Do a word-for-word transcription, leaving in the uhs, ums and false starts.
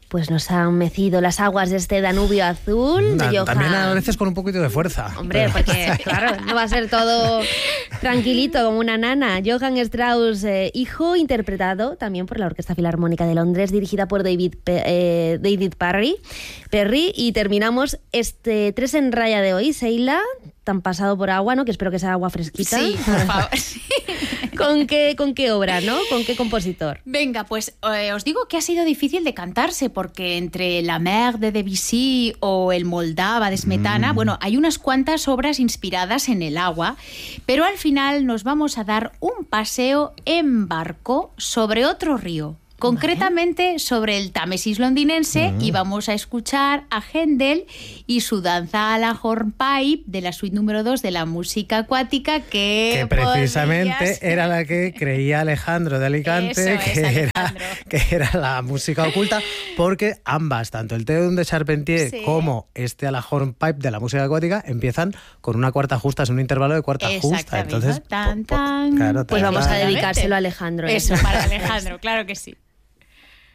pues nos han mecido las aguas de este Danubio azul. De Na, Johann. También a veces con un poquito de fuerza. Hombre, pero... porque claro, no va a ser todo tranquilito como una nana. Johann Strauss, eh, hijo, interpretado también por la Orquesta Filarmónica de Londres, dirigida por David, eh, David Perry, Perry. Y terminamos este tres en raya de hoy, Seila, tan pasado por agua, ¿no? Que espero que sea agua fresquita. Sí, por favor. Sí. ¿Con qué, ¿Con qué obra, no? ¿Con qué compositor? Venga, pues eh, os digo que ha sido difícil de cantarse porque entre La Mer de Debussy o El Moldava de Smetana, mm. bueno, hay unas cuantas obras inspiradas en el agua, pero al final nos vamos a dar un paseo en barco sobre otro río. Concretamente vale. sobre el Támesis londinense uh-huh. y vamos a escuchar a Händel y su danza a la hornpipe de la suite número dos de la música acuática que... Que precisamente era la que creía Alejandro de Alicante Eso que, es, era, que era la música oculta, porque ambas, tanto el Te Deum de Charpentier sí. como este a la hornpipe de la música acuática, empiezan con una cuarta justa, es un intervalo de cuarta justa. Entonces, tan, tan. Claro, pues tan, vamos tan. a dedicárselo a Alejandro. Eso, para Alejandro, claro que sí.